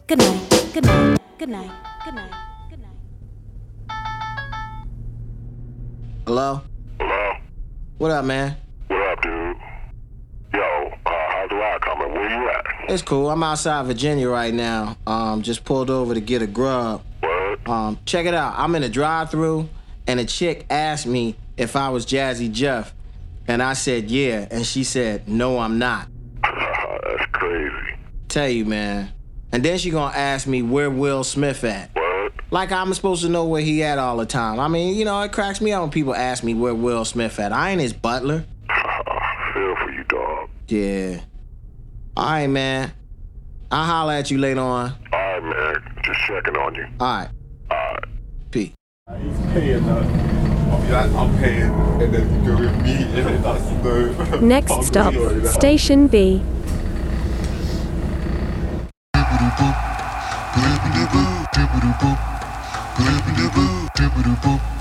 Good night. Good night. Good night. Good night. Good night. Hello? Hello? What up, man? What up, dude? Yo, how's the ride coming? Where you at? It's cool. I'm outside Virginia right now. Just pulled over to get a grub. What? Check it out. I'm in a drive-thru, and a chick asked me if I was Jazzy Jeff, and I said yeah, and she said no, I'm not. That's crazy. Tell you, man. And then she gonna ask me where Will Smith at. What? Like I'm supposed to know where he at all the time. I mean, you know, it cracks me up when people ask me where Will Smith at. I ain't his butler. Feel for you, dog. Yeah. All right, man. I'll holler at you later on. All right, man. Just checking on you. All right. All right. Peace. He's paying that. I'll be like, I'm paying, and then you go with me, and then that's no. Next stop, Station B. Boop, boop, boop, boop, boop, boop, boop, boop, boop, boop, boop, boop.